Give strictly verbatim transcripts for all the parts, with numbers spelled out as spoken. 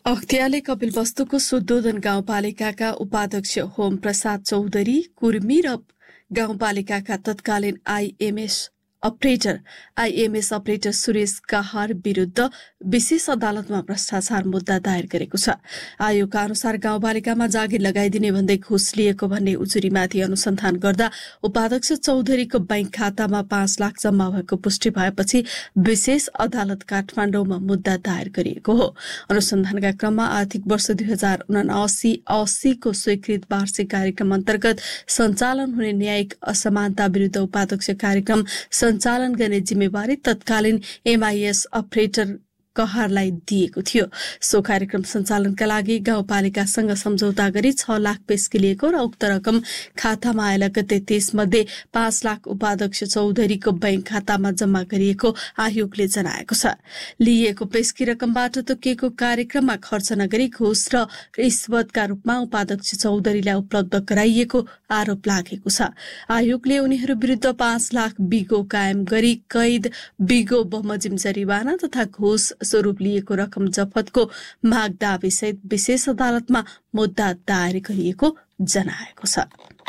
अख्तियारले कपिलवस्तुको शुद्धोधन गाउँपालिकाका उपाध्यक्ष होम प्रसाद चौधरी कुर्मी र गाउँपालिकाका तत्कालीन IMS operator IMS operator Suresh कहार विरुद्ध विशेष अदालतमा भ्रष्टाचार मुद्दा दायर गरेको छ। आयोगका अनुसार गाउँपालिकामा जागिर लगाइदिने भन्दै घुस लिएको भन्ने उजुरीमाथि अनुसन्धान गर्दा उपाध्यक्ष चौधरीको बैंक खातामा पाँच लाख जम्मा भएको पुष्टि भएपछि विशेष अदालत काठमाडौँमा मुद्दा दायर गरिएको हो। अनुसन्धानका क्रममा आर्थिक वर्ष दुई हजार उनासी अस्सीको स्वीकृत वार्षिक कार्यक्रम अन्तर्गत सञ्चालन हुने न्यायिक असमानता विरुद्ध उपाध्यक्ष कार्यक्रम सञ्चालन गर्ने जिम्मेवारी तत्कालीन एमआईएस अपरेटर कहारलाई दिएको थियो। सो कार्यक्रम सञ्चालनका लागि गाउँपालिकासँग सम्झौता गरी छ लाख पेस्की लिएको र उक्त रकम खातामा आएला गते तीस मध्ये पाँच लाख उपाध्यक्ष चौधरीको बैंक खातामा जम्मा गरिएको आयोगले जनाएको छ। लिइएको पेस्की रकमबाट तोकिएको कार्यक्रममा खर्च नगरी घुस र रिश्वतका रूपमा उपाध्यक्ष चौधरीलाई उपलब्ध गराइएको आरोप लागेको छ। आयोगले उनीहरू विरुद्ध पाँच लाख बिगो कायम गरी कैद, बिगो बमोजिम जरिवाना तथा घुस स्वरूप लिएको रकम जफतको माग दावी सहित विशेष अदालतमा मुद्दा दायर गरिएको जनाएको छ।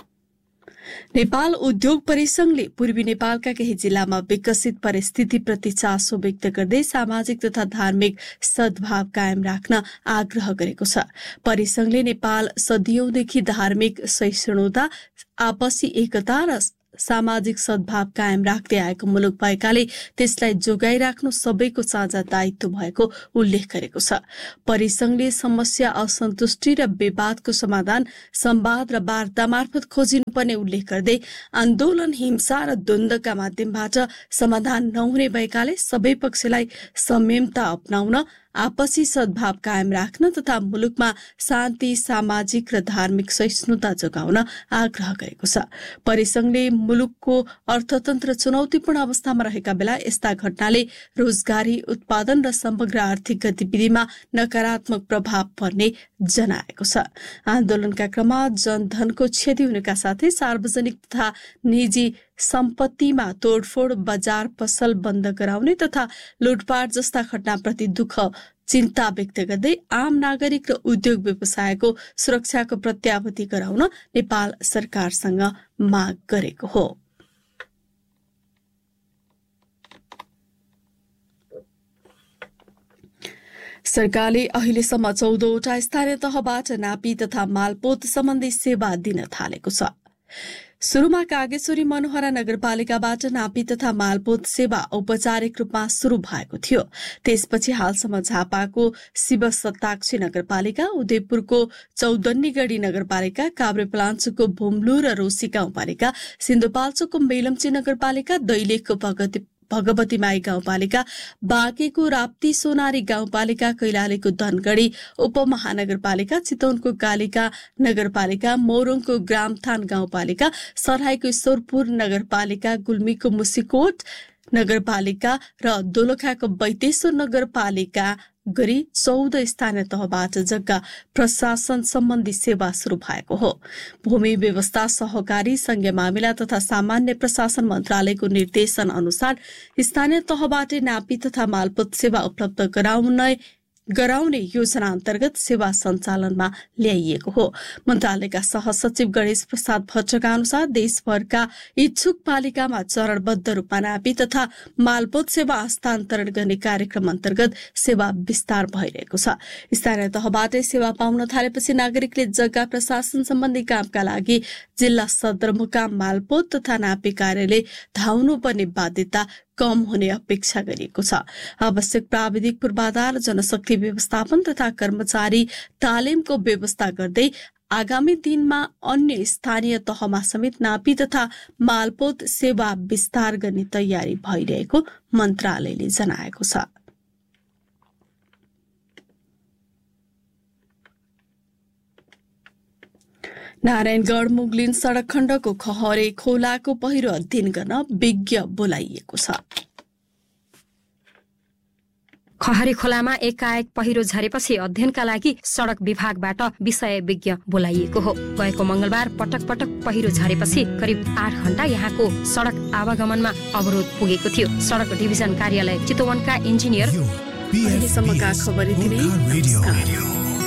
नेपाल उद्योग परिसंघले पूर्वी नेपालका केही जिल्लामा विकसित परिस्थितिप्रति चासो व्यक्त गर्दै सामाजिक तथा धार्मिक सद्भाव कायम राख्न आग्रह गरेको छ। परिसंघले नेपाल सदियौंदेखि धार्मिक सहिष्णुता, आपसी एकता र सामाजिक सद्भाव कायम राख्दै आएको मुलुक भएकाले त्यसलाई जोगाइराख्नु सबैको साझा दायित्व भएको उल्लेख गरेको छ। परिसंघले समस्या, असन्तुष्टि र विवादको समाधान संवाद र वार्ता मार्फत खोजिनुपर्ने उल्लेख गर्दै आन्दोलन, हिंसा र द्वन्द्वका माध्यमबाट समाधान नहुने भएकाले सबै पक्षलाई संयमता अपनाउन, आपसी सद्भाव कायम राख्न तथा मुलुकमा शान्ति, सामाजिक र धार्मिक सहिष्णुता जोगाउन आग्रह गरेको छ। परिसंघले मुलुकको अर्थतन्त्र चुनौतीपूर्ण अवस्थामा रहेका बेला यस्ता घटनाले रोजगारी, उत्पादन र समग्र आर्थिक गतिविधिमा नकारात्मक प्रभाव पर्ने जनाएको छ। आन्दोलनका क्रममा जनधनको क्षति हुनका साथै सार्वजनिक तथा निजी सम्पत्तिमा तोडफोड, बजार पसल बन्द गराउने तथा लुटपाट जस्ता घटनाप्रति दुःख चिन्ता व्यक्त गर्दै आम नागरिक र उद्योग व्यवसायको सुरक्षाको प्रत्याभूति गराउन नेपाल सरकारसँग माग गरेको हो। सरकारले अहिलेसम्म चौधवटा स्थानीय तहबाट नापी तथा मालपोत सम्बन्धी सेवा दिन थालेको छ। सुरुमा कागेश्वरी मनोहरा नगरपालिकाबाट नापी तथा मालपोत सेवा औपचारिक रूपमा शुरू भएको थियो। त्यसपछि हालसम्म झापाको शिवसत्ताक्षी नगरपालिका, उदयपुरको चौदन्नीगढी नगरपालिका, काभ्रेपलाञ्चोकको भुम्लु र रोसी गाउँपालिका, सिन्धुपाल्चोकको मेलम्ची नगरपालिका, दैलेखको भगवती भगवती माई गाउँपालिका, बाँकेको राप्ती सोनारी गाउँपालिका, कैलालीको धनगढी उपमहानगरपालिका, चितवनको कालिका नगरपालिका, मोरङको ग्रामथान गाउँपालिका, सर्लाहीको ईश्वरपुर नगरपालिका, गुल्मीको मुसिकोट नगरपालिका र दोलखाको बैतेश्वर नगरपालिका गरी चौध स्थानीय तहबाट जग्गा प्रशासन सम्बन्धी सेवा शुरू भएको हो। भूमि व्यवस्था, सहकारी, संघीय मामिला तथा सामान्य प्रशासन मन्त्रालयको निर्देशन अनुसार स्थानीय तहबाट नापी तथा मालपोत सेवा उपलब्ध गराउने गराउने योजना अन्तर्गत सेवा सञ्चालनमा ल्याइएको हो। मन्त्रालयका सहसचिव गणेश प्रसाद भट्टका अनुसार देशभरका इच्छुक पालिकामा चरणबद्ध रूपमा नापी तथा मालपोत सेवा हस्तान्तरण गर्ने कार्यक्रम अन्तर्गत सेवा विस्तार भइरहेको छ। स्थानीय तहबाटै सेवा पाउन थालेपछि नागरिकले जग्गा प्रशासन सम्बन्धी कामका लागि जिल्ला सदरमुकाम मालपोत तथा नापी कार्यालय धाउनुपर्ने बाध्यता कम हुने अपेक्षा गरिएको छ। आवश्यक प्राविधिक पूर्वाधार, जनशक्ति व्यवस्थापन तथा कर्मचारी तालिमको व्यवस्था गर्दै आगामी दिनमा अन्य स्थानीय तहमा समेत नापी तथा मालपोत सेवा विस्तार गर्ने तयारी भइरहेको मन्त्रालयले जनाएको छ। नारायणगढ मुगलिन सड़क खण्डको खहरे खोलाको पहिरो अध्ययन गर्न विज्ञ बोलाइएको छ। खहरे खोलामा एकाएक पहिरो झरेपछि अध्ययनका लागि सड़क विभागबाट विषय विज्ञ बोलाइएको हो। गएको मंगलबार पटक पटक पहिरो झरेपछि करिब आठ घण्टा यहाँको सड़क आवागमनमा अवरोध पुगेको थियो। सड़क डिभिजन कार्यालय चितवनका इन्जिनियर अहिलेसम्मका खबर यति नै।